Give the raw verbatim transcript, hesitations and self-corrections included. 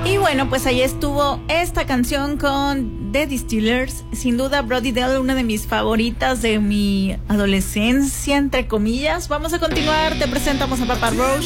Y bueno, pues ahí estuvo esta canción con The Distillers. Sin duda, Brody Dalle, una de mis favoritas de mi adolescencia, entre comillas. Vamos a continuar, te presentamos a Papa Roach.